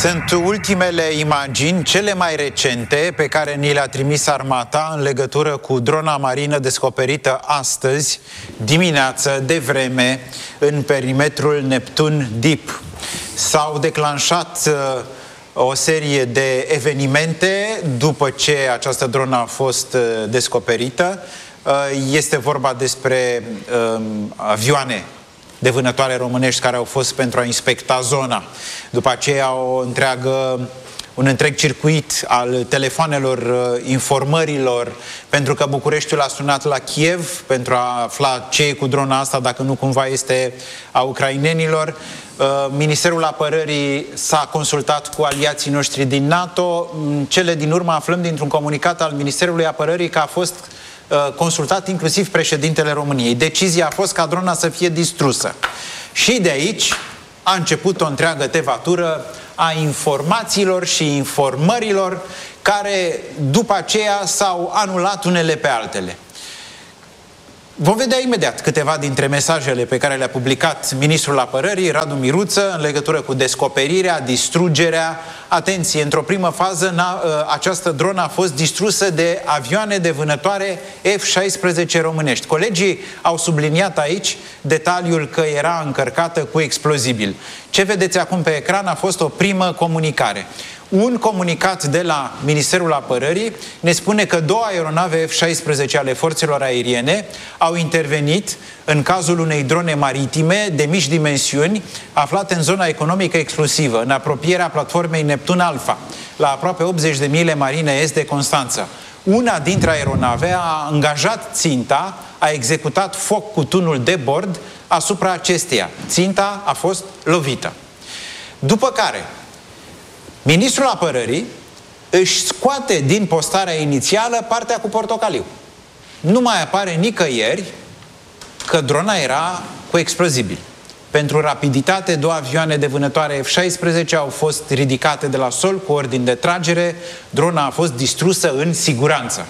Sunt ultimele imagini, cele mai recente, pe care ni le-a trimis armata în legătură cu drona marină descoperită astăzi dimineață, de vreme, în perimetrul Neptun Deep. S-au declanșat o serie de evenimente după ce această dronă a fost descoperită. Este vorba despre avioane de vânătoare românești care au fost pentru a inspecta zona. După aceea un întreg circuit al telefoanelor, informărilor, pentru că Bucureștiul a sunat la Kiev pentru a afla ce e cu drona asta, dacă nu cumva este a ucrainenilor. Ministerul Apărării s-a consultat cu aliații noștri din NATO. Cele din urmă aflăm dintr-un comunicat al Ministerului Apărării că a fost consultat inclusiv președintele României. Decizia a fost ca drona să fie distrusă. Și de aici a început o întreagă tevatură a informațiilor și informărilor care după aceea s-au anulat unele pe altele. Vom vedea imediat câteva dintre mesajele pe care le-a publicat Ministrul Apărării, Radu Miruță, în legătură cu descoperirea, distrugerea. Atenție, într-o primă fază, această dronă a fost distrusă de avioane de vânătoare F-16 românești. Colegii au subliniat aici detaliul că era încărcată cu explozibil. Ce vedeți acum pe ecran a fost o primă comunicare. Un comunicat de la Ministerul Apărării ne spune că 2 aeronave F-16 ale forțelor aeriene au intervenit în cazul unei drone maritime de mici dimensiuni aflate în zona economică exclusivă, în apropierea platformei Neptun Alpha, la aproape 80 de mile marine est de Constanța. Una dintre aeronave a angajat ținta, a executat foc cu tunul de bord asupra acesteia. Ținta a fost lovită. După care Ministrul Apărării își scoate din postarea inițială partea cu portocaliu. Nu mai apare nicăieri că drona era cu explozibil. Pentru rapiditate, 2 avioane de vânătoare F-16 au fost ridicate de la sol cu ordin de tragere. Drona a fost distrusă în siguranță.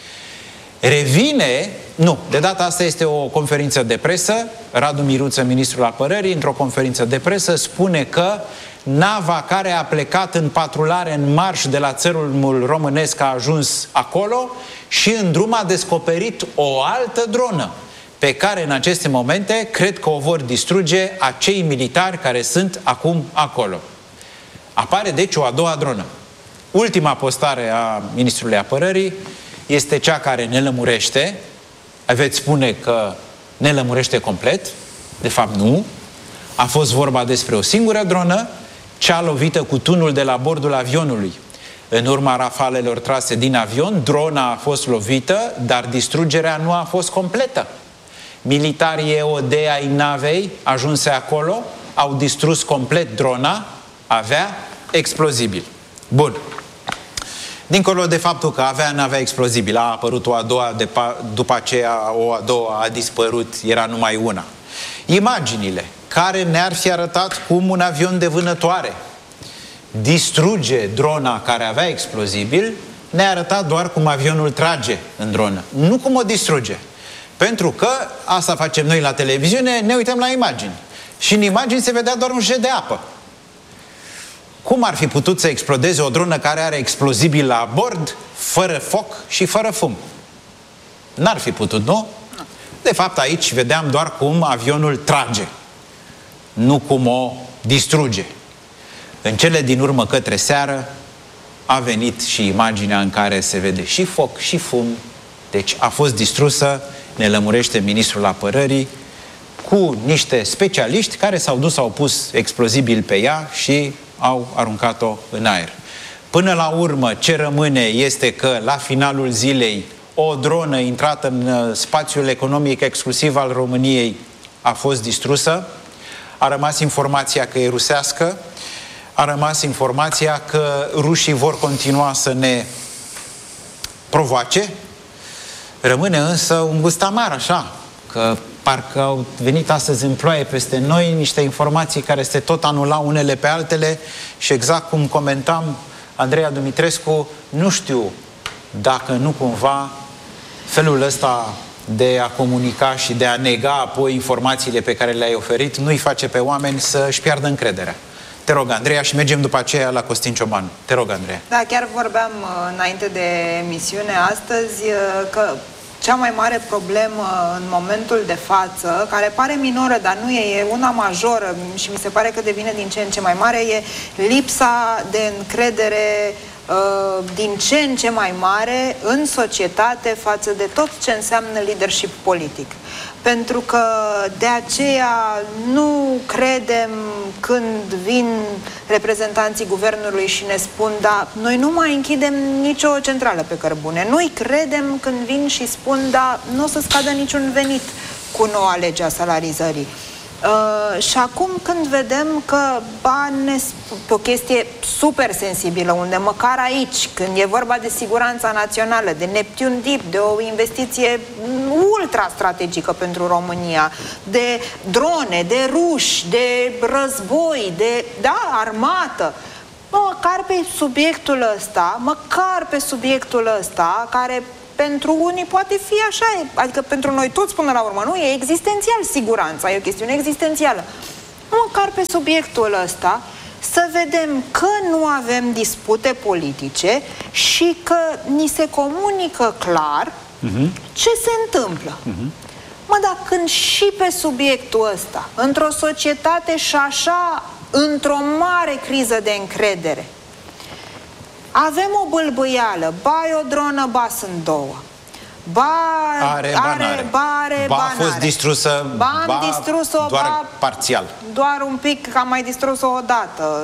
De data asta este o conferință de presă. Radu Miruță, Ministrul Apărării, într-o conferință de presă, spune că nava care a plecat în patrulare în marș de la țărmul românesc a ajuns acolo și în drum a descoperit o altă dronă pe care în aceste momente cred că o vor distruge acei militari care sunt acum acolo. Apare deci o a doua dronă. Ultima postare a Ministrului Apărării este cea care ne lămurește. Veți spune că ne lămurește complet. De fapt nu. A fost vorba despre o singură dronă, cea lovită cu tunul de la bordul avionului. În urma rafalelor trase din avion, drona a fost lovită, dar distrugerea nu a fost completă. Militarii EOD ai navei ajunse acolo, au distrus complet drona, avea explozibil. Bun. Dincolo de faptul că n-avea explozibil, a apărut o a doua, după aceea o a doua a dispărut, era numai una. Imaginile care ne-ar fi arătat cum un avion de vânătoare distruge drona care avea explozibil, ne-a arătat doar cum avionul trage în dronă, nu cum o distruge. Pentru că, asta facem noi la televiziune, ne uităm la imagini. Și în imagini se vedea doar un jet de apă. Cum ar fi putut să explodeze o dronă care are explozibil la bord, fără foc și fără fum? N-ar fi putut, nu? De fapt, aici vedeam doar cum avionul trage, nu cum o distruge. În cele din urmă, către seară, a venit și imaginea în care se vede și foc și fum. Deci a fost distrusă, ne lămurește Ministrul Apărării, cu niște specialiști care s-au dus, au pus explozibil pe ea și au aruncat-o în aer. Până la urmă, ce rămâne este că, la finalul zilei, o dronă intrată în spațiul economic exclusiv al României a fost distrusă. A rămas informația că e rusească. A rămas informația că rușii vor continua să ne provoace. Rămâne însă un gust amar, așa, că parcă au venit astăzi în ploaie peste noi niște informații care se tot anulau unele pe altele și exact cum comentam Andreea Dumitrescu, nu știu dacă nu cumva felul ăsta de a comunica și de a nega apoi informațiile pe care le-ai oferit nu-i face pe oameni să-și piardă încrederea. Te rog, Andreea, și mergem după aceea la Costin Ciobanu. Te rog, Andreea. Da, chiar vorbeam înainte de emisiune astăzi că cea mai mare problemă în momentul de față, care pare minoră, dar nu e una majoră și mi se pare că devine din ce în ce mai mare, e lipsa de încredere din ce în ce mai mare în societate față de tot ce înseamnă leadership politic. Pentru că de aceea nu credem când vin reprezentanții guvernului și ne spun da, noi nu mai închidem nicio centrală pe cărbune. Noi credem când vin și spun da, nu o să scadă niciun venit cu noua lege a salarizării. Și acum când vedem că pe o chestie super sensibilă, unde măcar aici, când e vorba de siguranța națională, de Neptune Deep, de o investiție ultra strategică pentru România, de drone, de ruși, de război, de armată, măcar pe subiectul ăsta, care pentru unii poate fi așa, adică pentru noi toți până la urmă, nu? E existențial siguranța, e o chestiune existențială. Măcar pe subiectul ăsta să vedem că nu avem dispute politice și că ni se comunică clar ce se întâmplă. Dar când și pe subiectul ăsta, într-o societate și așa, într-o mare criză de încredere, avem o bâlbâială, ba e o dronă, ba sunt două. Ba a fost distrusă, am distrus-o, doar parțial. Doar un pic, că am mai distrus-o odată.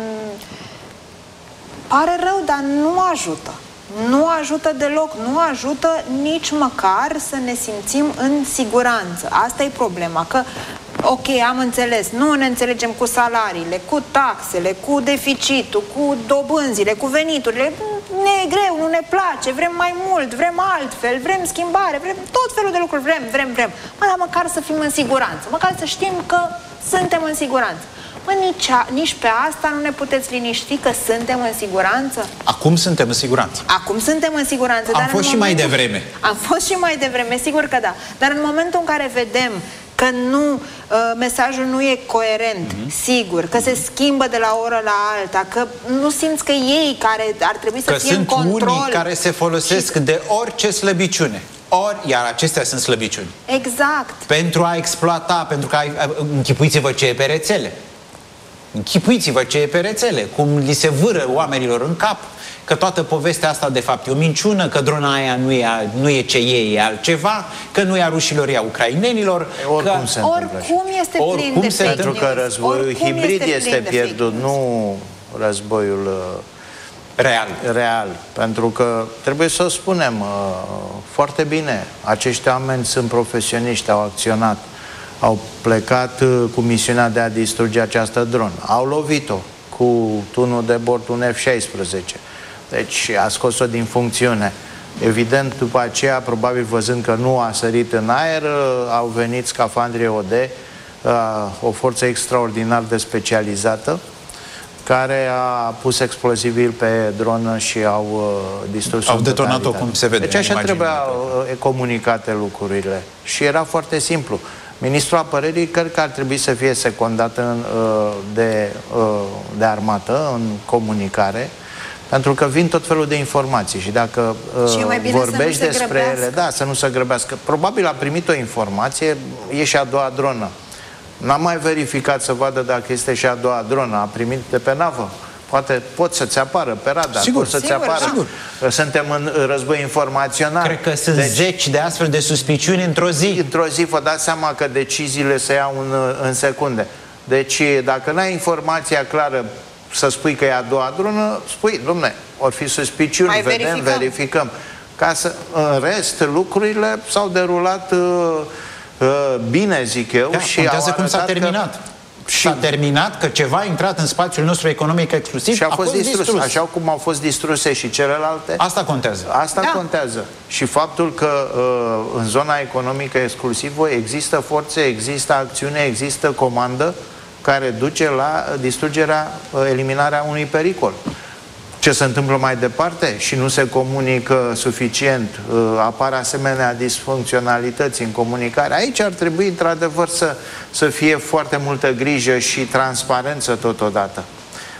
Pare rău, dar nu ajută. Nu ajută deloc, nu ajută nici măcar să ne simțim în siguranță. Asta e problema, că ok, am înțeles, nu ne înțelegem cu salariile, cu taxele, cu deficitul, cu dobânzile, cu veniturile. Ne e greu, nu ne place, vrem mai mult, vrem altfel, vrem schimbare, vrem tot felul de lucruri, vrem. Dar măcar să fim în siguranță, măcar să știm că suntem în siguranță. Nici pe asta nu ne puteți liniști că suntem în siguranță? Acum suntem în siguranță. Acum suntem în siguranță. Am fost și mai devreme. Am fost și mai devreme, sigur că da. Dar în momentul în care vedem că mesajul nu e coerent, sigur, că se schimbă de la o oră la alta, că nu simți că ei care ar trebui să fie în control. Că sunt unii care se folosesc de orice slăbiciune. Iar acestea sunt slăbiciuni. Exact. Pentru a exploata, pentru că închipuiți-vă ce e pe rețele. Închipuiți-vă ce e pe rețele, cum li se vâră oamenilor în cap că toată povestea asta de fapt e o minciună, că drona aia nu e ce e altceva, că nu e a rușilor, e a ucrainenilor. Oricum este plin de fake news. Pentru că războiul hibrid este pierdut, nu războiul real. Pentru că trebuie să o spunem foarte bine, acești oameni sunt profesioniști, au acționat, au plecat cu misiunea de a distruge această dronă. Au lovit-o cu tunul de bord, un F-16. Deci a scos-o din funcțiune. Evident, după aceea, probabil văzând că nu a sărit în aer, au venit scafandrii OD, o forță extraordinar de specializată, care a pus explozibil pe dronă și au distrus-o. Au detonat-o, cum se vede. Deci așa trebuia comunicate lucrurile. Și era foarte simplu. Ministrul Apărării cred că ar trebui să fie secundat de armată în comunicare, pentru că vin tot felul de informații și dacă vorbești despre ele, să nu se grăbească. Probabil a primit o informație, e și a doua dronă. N-am mai verificat să vadă dacă este și a doua dronă, a primit de pe navă. Poate pot să-ți apară pe radar, pot să-ți apară. Sigur. Suntem în război informațional. Cred că sunt zeci de astfel de suspiciuni într-o zi. Într-o zi vă dați seama că deciziile se iau în secunde. Deci dacă n-ai informația clară să spui că e a doua dronă, spui, dom'le, or fi suspiciuni, verificăm. În rest, lucrurile s-au derulat bine, zic eu. Și contează cum s-a terminat. S-a terminat că ceva a intrat în spațiul nostru economic exclusiv și a fost distrus. Așa cum au fost distruse și celelalte. Asta contează. Asta contează. Și faptul că în zona economică exclusivă există forțe, există acțiune, există comandă care duce la distrugerea, eliminarea unui pericol. Ce se întâmplă mai departe și nu se comunică suficient, apar asemenea disfuncționalități în comunicare. Aici ar trebui într-adevăr să fie foarte multă grijă și transparență totodată.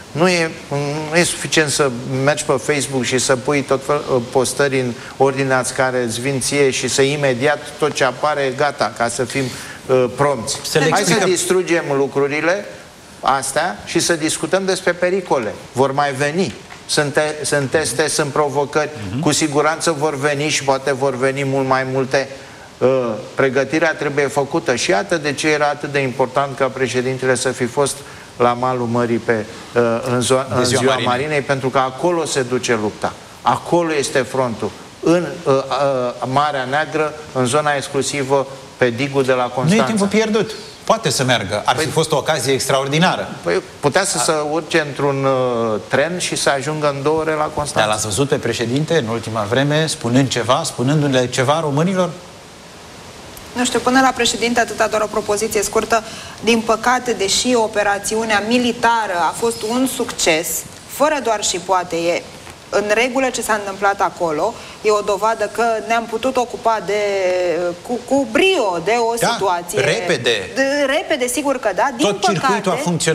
Nu e suficient să mergi pe Facebook și să pui tot postări în ordinați care îți vin ție și să imediat tot ce apare, gata, ca să fim prompți. Hai să distrugem lucrurile astea și să discutăm despre pericole. Vor mai veni. Sunt teste, sunt provocări. Cu siguranță vor veni și poate vor veni mult mai multe. Pregătirea trebuie făcută și atât de ce era atât de important ca președintele să fi fost la malul mării în ziua Marinei, pentru că acolo se duce lupta. Acolo este frontul. În Marea Neagră, în zona exclusivă, pe digul de la Constanța. Nu e timpul pierdut. Poate să meargă. Ar fi fost o ocazie extraordinară. Păi putea să se urce într-un tren și să ajungă în 2 ore la Constanța. Dar l-ați văzut pe președinte în ultima vreme spunându-le ceva românilor? Nu știu, până la președinte atâta doar o propoziție scurtă. Din păcate, deși operațiunea militară a fost un succes, fără doar și poate, e în regulă ce s-a întâmplat acolo, e o dovadă că ne-am putut ocupa cu brio de o situație. Repede. Repede, sigur că da. Din tot circuitul a funcționat.